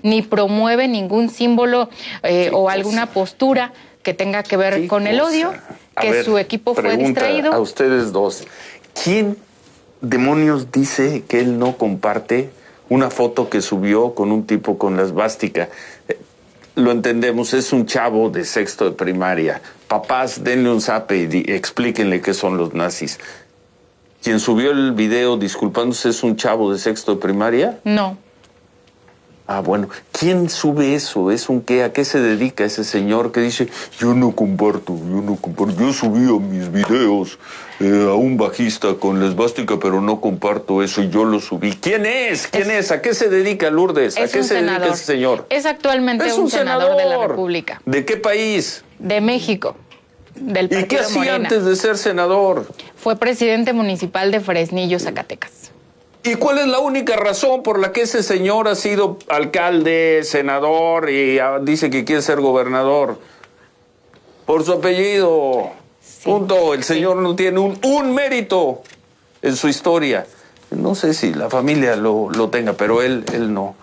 ni promueve ningún símbolo o alguna postura que tenga que ver con el odio, que su equipo fue distraído. A ustedes dos, ¿quién demonios dice que él no comparte una foto que subió con un tipo con la esvástica? Lo entendemos, es un chavo de sexto de primaria. Papás, denle un zape y explíquenle qué son los nazis. ¿Quien subió el video disculpándose es un chavo de sexto de primaria? No. Ah, bueno. ¿Quién sube eso? ¿Es un qué? ¿A qué se dedica ese señor que dice, yo no comparto, yo subí a mis videos a un bajista con la esvástica, pero no comparto eso y yo lo subí? ¿Quién es? ¿Quién es? ¿A qué se dedica Lourdes? ¿A qué se dedica ese señor? Es actualmente un senador de la República. ¿De qué país? De México. Del partido ¿Y qué hacía Morena. antes de ser senador? Fue presidente municipal de Fresnillo, Zacatecas. ¿Y cuál es la única razón por la que ese señor ha sido alcalde, senador y dice que quiere ser gobernador? Por su apellido. Sí. Punto. El señor no tiene un mérito en su historia. No sé si la familia lo tenga, pero él no.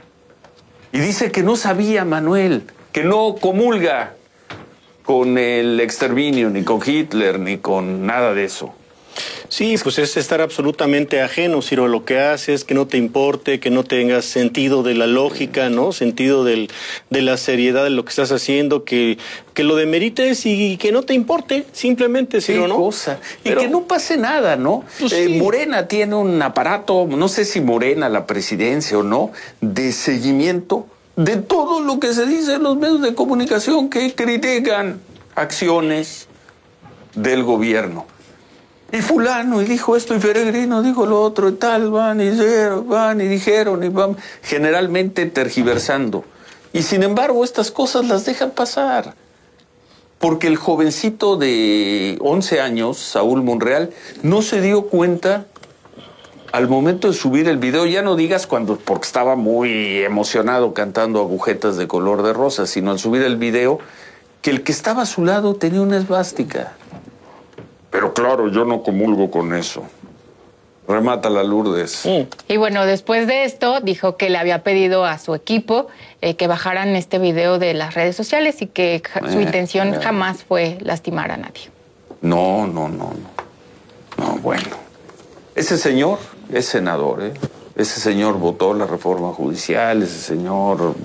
Y dice que no sabía, Manuel, que no comulga con el exterminio, ni con Hitler, ni con nada de eso. Sí, pues es estar absolutamente ajeno, Ciro. Lo que hace es que no te importe, que no tengas sentido de la lógica, ¿no? Sentido de la seriedad de lo que estás haciendo, que lo demerites y que no te importe, simplemente, Ciro, ¿no? Cosa. Pero, y que no pase nada, ¿no? Pues sí. Morena tiene un aparato, no sé si Morena, la presidencia o no, de seguimiento de todo lo que se dice en los medios de comunicación que critican acciones del gobierno. Y fulano, y dijo esto, y Peregrino dijo lo otro, y tal, van y dijeron, y van, generalmente tergiversando. Y sin embargo, estas cosas las dejan pasar. Porque el jovencito de 11 años, Saúl Monreal, no se dio cuenta al momento de subir el video, ya no digas porque estaba muy emocionado cantando Agujetas de color de rosa, sino al subir el video, que el que estaba a su lado tenía una esvástica. Pero claro, yo no comulgo con eso. Remátala, Lourdes. Y bueno, después de esto, dijo que le había pedido a su equipo que bajaran este video de las redes sociales y que su intención jamás fue lastimar a nadie. No, bueno. Ese señor es senador, ¿eh? Ese señor votó la reforma judicial, ese señor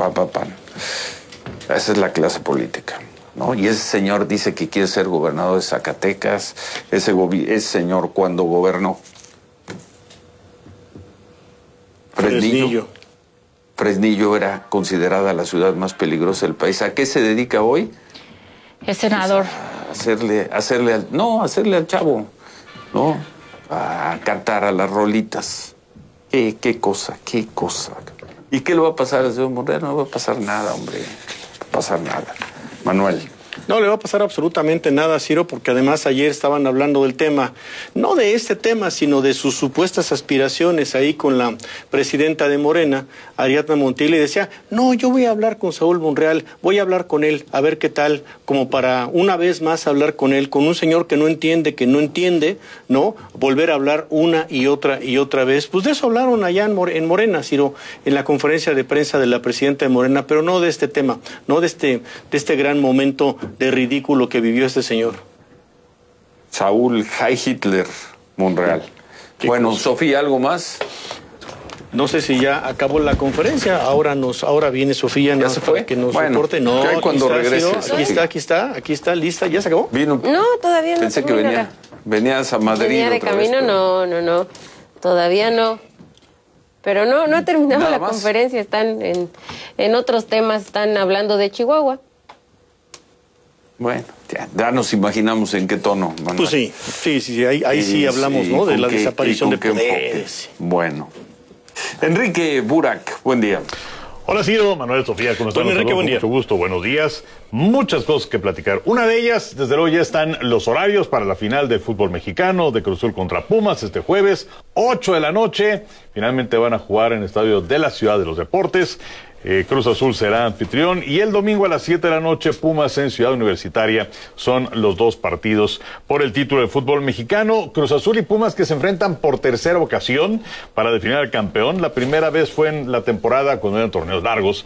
Esa es la clase política, ¿no? Y ese señor dice que quiere ser gobernador de Zacatecas. Ese señor, cuando gobernó Fresnillo era considerada la ciudad más peligrosa del país. ¿A qué se dedica hoy? Es senador. Pues hacerle al chavo, ¿no? A cantar a las rolitas. Qué cosa. ¿Y qué le va a pasar al señor Monreal? No va a pasar nada, hombre. No va a pasar nada. Manuel. No le va a pasar absolutamente nada, Ciro, porque además ayer estaban hablando del tema, no de este tema, sino de sus supuestas aspiraciones ahí con la presidenta de Morena, Ariadna Montiel, y decía, no, yo voy a hablar con Saúl Monreal, voy a hablar con él, a ver qué tal, como para una vez más hablar con él, con un señor que no entiende, ¿no? Volver a hablar una y otra vez. Pues de eso hablaron allá en Morena, Ciro, en la conferencia de prensa de la presidenta de Morena, pero no de este tema, no de este gran momento de ridículo que vivió este señor. Saúl Heil Hitler Monreal. Bueno, Sofía, ¿algo más? No sé si ya acabó la conferencia, ahora viene Sofía, ¿ya se fue? Que nos reporte. No, cuando regrese. Aquí está, lista, ¿ya se acabó? Vino. No, todavía no. Pensé que venías a Madrid. Venía de camino, vez, pero... no, todavía no. Pero no ha terminado la conferencia, están en otros temas, están hablando de Chihuahua. Bueno, ya nos imaginamos en qué tono, Manuel. Pues sí, ahí sí hablamos, ¿no? De la desaparición de poderes. Bueno. Enrique Burak, buen día. Hola, Ciro, Manuel, Sofía, ¿cómo están? Enrique, buen día. Mucho gusto, buenos días. Muchas cosas que platicar. Una de ellas, desde luego, ya están los horarios para la final de fútbol mexicano, de Cruz Azul contra Pumas, este jueves, 8 de la noche. Finalmente van a jugar en el Estadio de la Ciudad de los Deportes. Cruz Azul será anfitrión y el domingo a las 7 de la noche Pumas en Ciudad Universitaria. Son los dos partidos por el título de fútbol mexicano. Cruz Azul y Pumas que se enfrentan por tercera ocasión para definir al campeón. La primera vez fue en la temporada cuando eran torneos largos.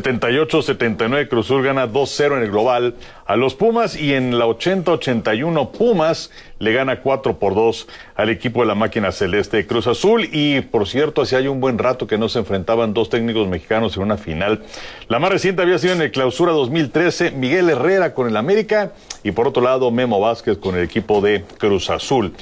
78-79 Cruz Azul gana 2-0 en el global a los Pumas y en la 80-81 Pumas le gana 4-2 al equipo de la máquina celeste de Cruz Azul. Y por cierto, hace hay un buen rato que no se enfrentaban dos técnicos mexicanos en una final. La más reciente había sido en el Clausura 2013, Miguel Herrera con el América y por otro lado Memo Vázquez con el equipo de Cruz Azul.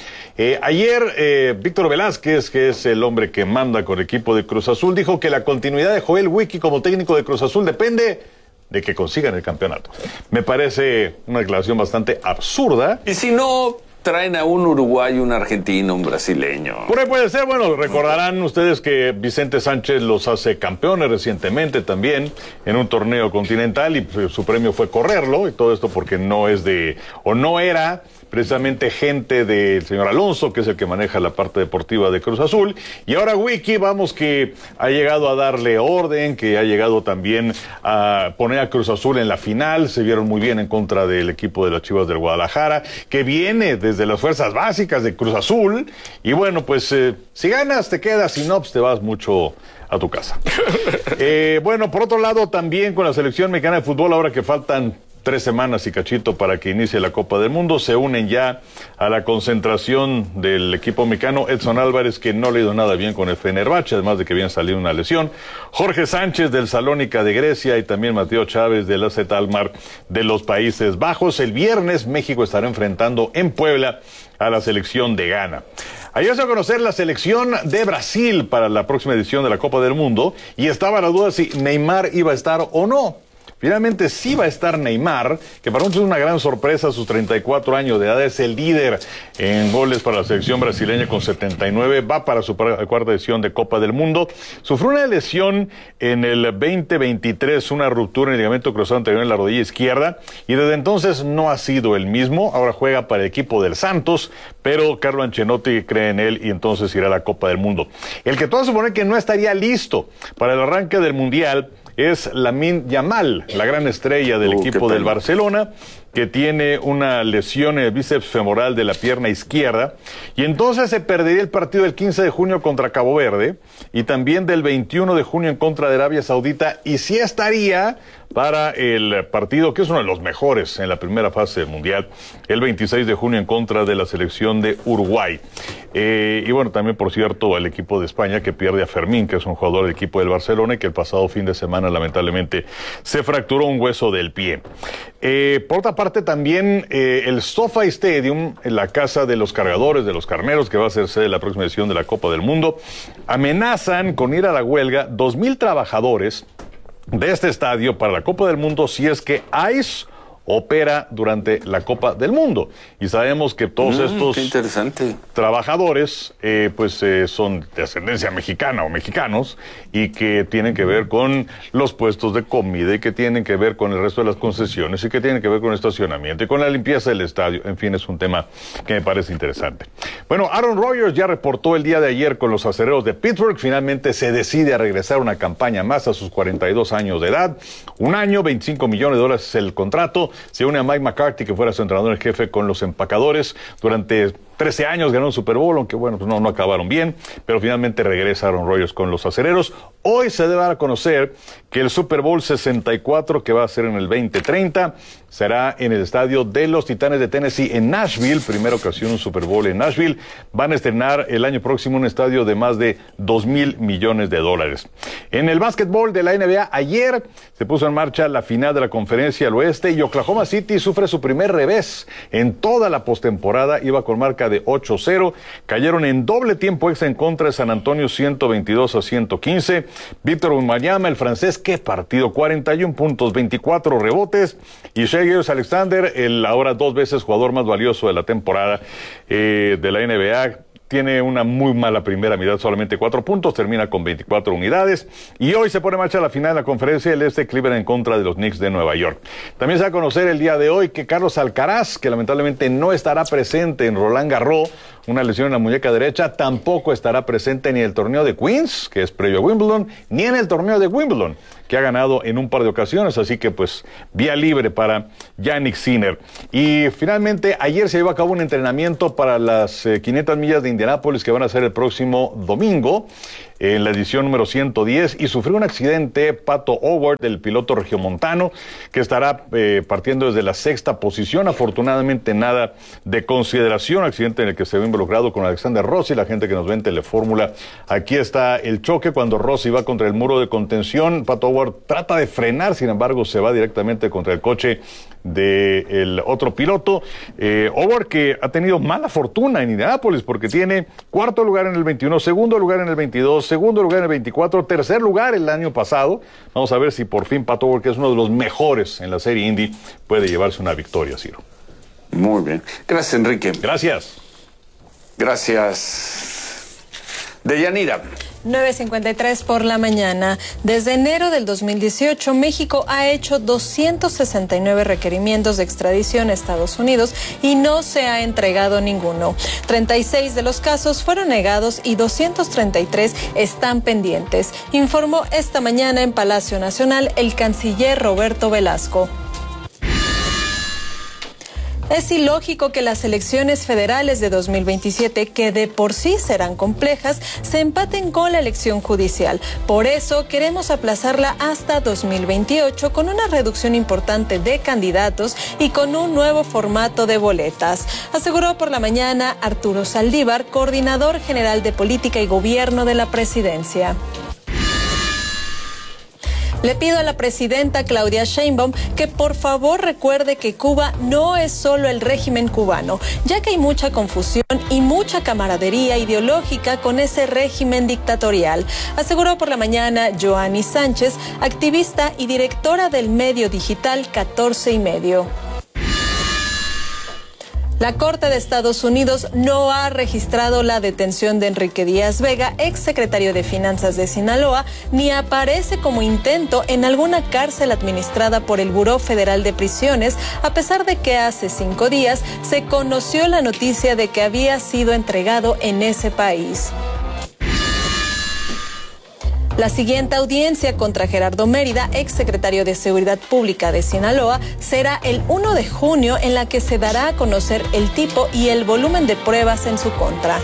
Ayer Víctor Velázquez, que es el hombre que manda con el equipo de Cruz Azul, dijo que la continuidad de Joel Wiki como técnico de Cruz Azul depende de que consigan el campeonato. Me parece una declaración bastante absurda. Y si no traen a un uruguayo, un argentino, un brasileño. Por ahí puede ser. Bueno, recordarán ustedes que Vicente Sánchez los hace campeones recientemente también en un torneo continental y su premio fue correrlo, y todo esto porque no es de, o no era precisamente gente del señor Alonso, que es el que maneja la parte deportiva de Cruz Azul. Y ahora Wiki, vamos, que ha llegado a darle orden, que ha llegado también a poner a Cruz Azul en la final. Se vieron muy bien en contra del equipo de las Chivas del Guadalajara, que viene desde las fuerzas básicas de Cruz Azul. Y bueno, pues si ganas te quedas, si no, pues te vas mucho a tu casa. Bueno, por otro lado, también con la selección mexicana de fútbol, ahora que faltan 3 semanas y cachito para que inicie la Copa del Mundo, se unen ya a la concentración del equipo mexicano Edson Álvarez, que no le ha ido nada bien con el Fenerbahce, además de que habían salido una lesión, Jorge Sánchez del Salónica de Grecia y también Mateo Chávez del AZ Alkmaar de los Países Bajos. El viernes México estará enfrentando en Puebla a la selección de Ghana. Ayer se dio a conocer la selección de Brasil para la próxima edición de la Copa del Mundo y estaba la duda si Neymar iba a estar o no. Finalmente sí va a estar Neymar, que para muchos es una gran sorpresa. A sus 34 años de edad es el líder en goles para la selección brasileña con 79. Va para su cuarta edición de Copa del Mundo. Sufrió una lesión en el 2023, una ruptura en el ligamento cruzado anterior en la rodilla izquierda, y desde entonces no ha sido el mismo. Ahora juega para el equipo del Santos, pero Carlo Ancelotti cree en él y entonces irá a la Copa del Mundo. El que todo supone que no estaría listo para el arranque del Mundial es Lamine Yamal, la gran estrella del equipo del Barcelona, que tiene una lesión en el bíceps femoral de la pierna izquierda, y entonces se perdería el partido del 15 de junio contra Cabo Verde, y también del 21 de junio en contra de Arabia Saudita, y sí estaría para el partido que es uno de los mejores en la primera fase del Mundial, el 26 de junio en contra de la selección de Uruguay. Y bueno, también por cierto el equipo de España que pierde a Fermín, que es un jugador del equipo del Barcelona y que el pasado fin de semana lamentablemente se fracturó un hueso del pie. Por otra parte también el SoFi Stadium, en la casa de los cargadores, de los carneros, que va a ser sede de la próxima edición de la Copa del Mundo, amenazan con ir a la huelga 2,000 trabajadores de este estadio para la Copa del Mundo si es que ICE opera durante la Copa del Mundo. Y sabemos que todos estos trabajadores son de ascendencia mexicana o mexicanos y que tienen que ver con los puestos de comida y que tienen que ver con el resto de las concesiones y que tienen que ver con el estacionamiento y con la limpieza del estadio. En fin, es un tema que me parece interesante. Bueno, Aaron Rodgers ya reportó el día de ayer con los Acereros de Pittsburgh. Finalmente se decide a regresar a una campaña más a sus 42 años de edad. Un año, $25 millones es el contrato. Se une a Mike McCarthy, que fuera su entrenador en jefe con los Empacadores. Durante 13 años ganó un Super Bowl, aunque bueno, pues no acabaron bien, pero finalmente regresa Aaron Rodgers con los Acereros. Hoy se debe dar a conocer que el Super Bowl 64, que va a ser en el 2030, será en el estadio de los Titanes de Tennessee en Nashville. Primera ocasión un Super Bowl en Nashville. Van a estrenar el año próximo un estadio de más de $2,000 millones. En el básquetbol de la NBA, ayer se puso en marcha la final de la Conferencia del Oeste y Oklahoma City sufre su primer revés en toda la postemporada. Iba con marca de 8-0. Cayeron en doble tiempo extra en contra de San Antonio 122-115. Víctor Wembanyama, el francés, qué partido, 41 puntos, 24 rebotes. Y Shai Gilgeous-Alexander, el ahora 2 veces jugador más valioso de la temporada de la NBA, tiene una muy mala primera mitad, solamente 4 puntos, termina con 24 unidades. Y hoy se pone en marcha la final de la Conferencia del Este, Cleveland en contra de los Knicks de Nueva York. También se va a conocer el día de hoy que Carlos Alcaraz, que lamentablemente no estará presente en Roland Garros, una lesión en la muñeca derecha, tampoco estará presente ni en el torneo de Queens, que es previo a Wimbledon, ni en el torneo de Wimbledon, que ha ganado en un par de ocasiones, así que pues vía libre para Jannik Sinner. Y finalmente ayer se llevó a cabo un entrenamiento para las 500 millas de Indianápolis que van a ser el próximo domingo, en la edición número 110, y sufrió un accidente Pato O'Ward, el piloto regiomontano, que estará partiendo desde la 6ª posición. Afortunadamente nada de consideración, accidente en el que se ve involucrado con Alexander Rossi, la gente que nos ve en Telefórmula. Aquí está el choque cuando Rossi va contra el muro de contención. Pato O'Ward trata de frenar, sin embargo se va directamente contra el coche del otro piloto. O'Ward, que ha tenido mala fortuna en Indianápolis porque tiene 4º lugar en el 21, 2º lugar en el 22, 2º lugar en el 24, 3er lugar el año pasado. Vamos a ver si por fin Pato O'Ward, que es uno de los mejores en la serie Indy, puede llevarse una victoria, Ciro. Muy bien. Gracias, Enrique. Gracias. Gracias. Deyanira. 9:53 por la mañana. Desde enero del 2018, México ha hecho 269 requerimientos de extradición a Estados Unidos y no se ha entregado ninguno. 36 de los casos fueron negados y 233 están pendientes, informó esta mañana en Palacio Nacional el canciller Roberto Velasco. Es ilógico que las elecciones federales de 2027, que de por sí serán complejas, se empaten con la elección judicial. Por eso queremos aplazarla hasta 2028 con una reducción importante de candidatos y con un nuevo formato de boletas, aseguró por la mañana Arturo Saldívar, coordinador general de Política y Gobierno de la Presidencia. Le pido a la presidenta Claudia Sheinbaum que por favor recuerde que Cuba no es solo el régimen cubano, ya que hay mucha confusión y mucha camaradería ideológica con ese régimen dictatorial, aseguró por la mañana Joanny Sánchez, activista y directora del medio digital 14 y medio. La Corte de Estados Unidos no ha registrado la detención de Enrique Díaz Vega, exsecretario de Finanzas de Sinaloa, ni aparece como intento en alguna cárcel administrada por el Buró Federal de Prisiones, a pesar de que hace 5 días se conoció la noticia de que había sido entregado en ese país. La siguiente audiencia contra Gerardo Mérida, exsecretario de Seguridad Pública de Sinaloa, será el 1 de junio, en la que se dará a conocer el tipo y el volumen de pruebas en su contra.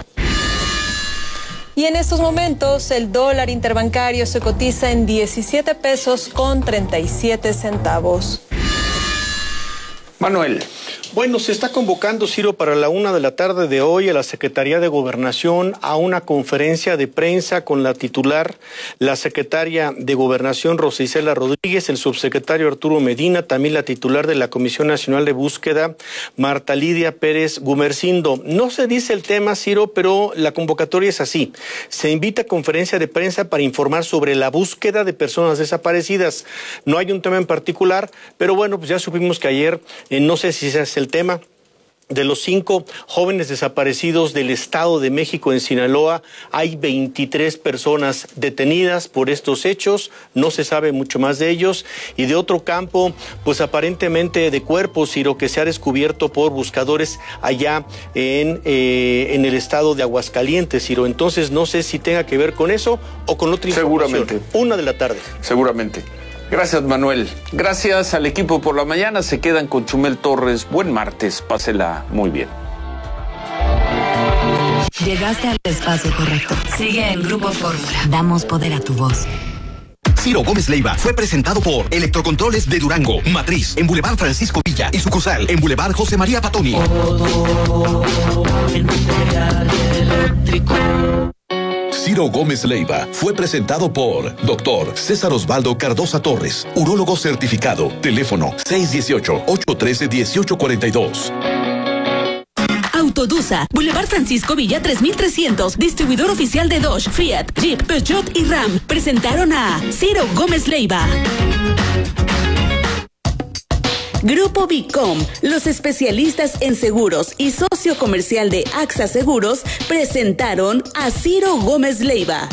Y en estos momentos el dólar interbancario se cotiza en 17 pesos con 37 centavos. Manuel. Bueno, se está convocando, Ciro, para la 1 de la tarde de hoy a la Secretaría de Gobernación a una conferencia de prensa con la titular, la secretaria de Gobernación Rosa Isela Rodríguez, el subsecretario Arturo Medina, también la titular de la Comisión Nacional de Búsqueda, Marta Lidia Pérez Gumersindo. No se dice el tema, Ciro, pero la convocatoria es así. Se invita a conferencia de prensa para informar sobre la búsqueda de personas desaparecidas. No hay un tema en particular, pero bueno, pues ya supimos que ayer, no sé si se hace el tema de los 5 jóvenes desaparecidos del Estado de México en Sinaloa. Hay 23 personas detenidas por estos hechos, no se sabe mucho más de ellos. Y de otro campo, pues aparentemente de cuerpos, Ciro, que se ha descubierto por buscadores allá en el estado de Aguascalientes, Ciro. Entonces no sé si tenga que ver con eso o con otra información. Seguramente. 1 de la tarde. Seguramente. Gracias, Manuel. Gracias al equipo por la mañana. Se quedan con Chumel Torres. Buen martes. Pásela muy bien. Llegaste al espacio correcto. Sigue en Grupo Fórmula. Damos poder a tu voz. Ciro Gómez Leiva fue presentado por Electrocontroles de Durango, Matriz, en Boulevard Francisco Villa y sucursal en Boulevard José María Patoni. Ciro Gómez Leiva fue presentado por Dr. César Osvaldo Cardosa Torres, urólogo certificado. Teléfono 618-813-1842. Autodusa, Boulevard Francisco Villa 3300, distribuidor oficial de Dodge, Fiat, Jeep, Peugeot y Ram. Presentaron a Ciro Gómez Leiva. Grupo Bicom, los especialistas en seguros y socio comercial de AXA Seguros, presentaron a Ciro Gómez Leiva.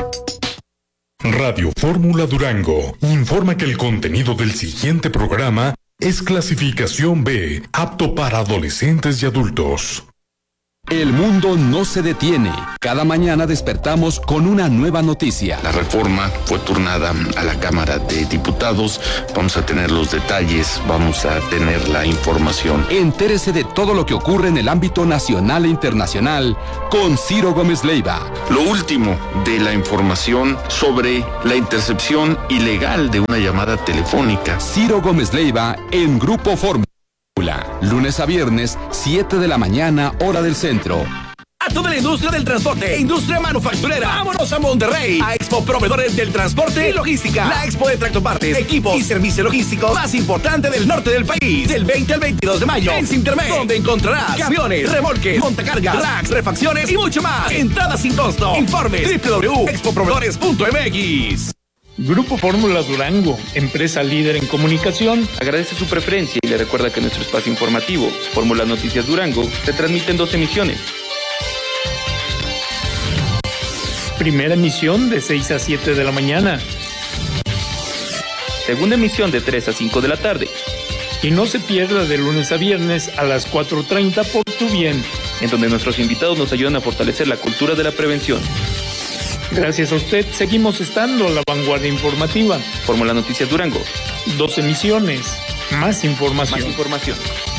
Radio Fórmula Durango informa que el contenido del siguiente programa es clasificación B, apto para adolescentes y adultos. El mundo no se detiene. Cada mañana despertamos con una nueva noticia. La reforma fue turnada a la Cámara de Diputados. Vamos a tener los detalles, vamos a tener la información. Entérese de todo lo que ocurre en el ámbito nacional e internacional con Ciro Gómez Leiva. Lo último de la información sobre la intercepción ilegal de una llamada telefónica. Ciro Gómez Leiva en Grupo Fórmula. Lunes a viernes, 7 de la mañana, hora del centro. A toda la industria del transporte, industria manufacturera, vámonos a Monterrey, a Expo Proveedores del Transporte y Logística, la expo de tractopartes, equipos y servicio logístico más importante del norte del país, del 20 al 22 de mayo, en Sintermex, donde encontrarás camiones, remolques, montacargas, racks, refacciones y mucho más. Entrada sin costo. Informes www.expoproveedores.mx. Grupo Fórmula Durango, empresa líder en comunicación, agradece su preferencia y le recuerda que nuestro espacio informativo, Fórmula Noticias Durango, se transmite en 2 emisiones. Primera emisión de 6 a 7 de la mañana. Segunda emisión de 3 a 5 de la tarde. Y no se pierda de lunes a viernes a las 4:30 por tu bien, en donde nuestros invitados nos ayudan a fortalecer la cultura de la prevención. Gracias a usted, seguimos estando a la vanguardia informativa. Fórmula Noticias Durango. 2 emisiones, más información. Más información.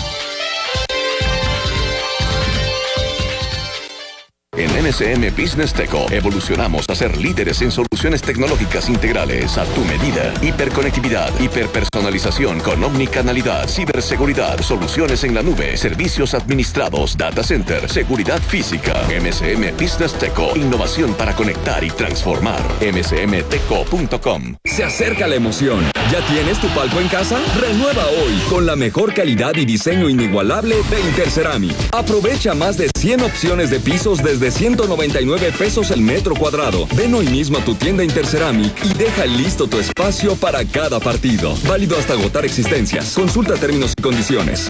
En MSM Business Teco evolucionamos a ser líderes en soluciones tecnológicas integrales a tu medida. Hiperconectividad, hiperpersonalización con omnicanalidad, ciberseguridad, soluciones en la nube, servicios administrados, data center, seguridad física. MSM Business Teco, innovación para conectar y transformar. msmteco.com. Se acerca la emoción. ¿Ya tienes tu palco en casa? Renueva hoy con la mejor calidad y diseño inigualable de Interceramic. Aprovecha más de 100 opciones de pisos desde 199 pesos el metro cuadrado. Ven hoy mismo a tu tienda Interceramic y deja listo tu espacio para cada partido. Válido hasta agotar existencias. Consulta términos y condiciones.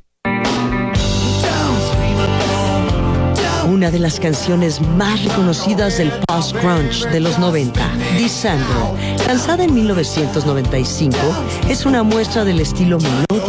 Una de las canciones más reconocidas del post-grunge de los 90, Descender, lanzada en 1995, es una muestra del estilo melódico